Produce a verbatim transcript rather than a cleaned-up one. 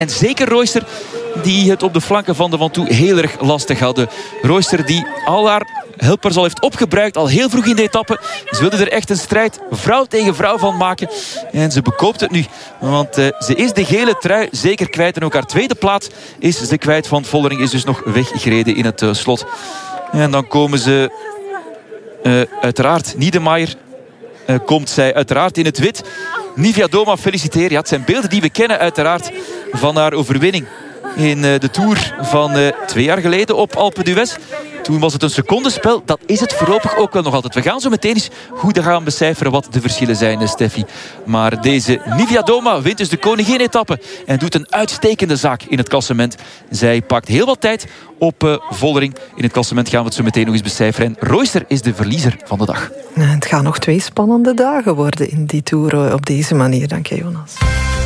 En zeker Royster, die het op de flanken van de Van Toe heel erg lastig hadden. Royster die al haar helpers al heeft opgebruikt, al heel vroeg in de etappe. Ze wilden er echt een strijd vrouw tegen vrouw van maken. En ze bekoopt het nu. Want uh, ze is de gele trui zeker kwijt. En ook haar tweede plaats is ze kwijt. Van Vollering is dus nog weggereden in het uh, slot. En dan komen ze uh, uiteraard Niedermayer. Uh, komt zij uiteraard in het wit. Niviadoma feliciteren. Ja, het zijn beelden die we kennen uiteraard van haar overwinning in uh, de Tour van uh, twee jaar geleden op Alpe d'Huez. Toen was het een secondenspel. Dat is het voorlopig ook wel nog altijd. We gaan zo meteen eens goed gaan becijferen wat de verschillen zijn, Steffi. Maar deze Niviadoma wint dus de koningin-etappe en doet een uitstekende zaak in het klassement. Zij pakt heel wat tijd op uh, Vollering. In het klassement gaan we het zo meteen nog eens becijferen. En Royster is de verliezer van de dag. Het gaan nog twee spannende dagen worden in die Tour op deze manier. Dank je, Jonas.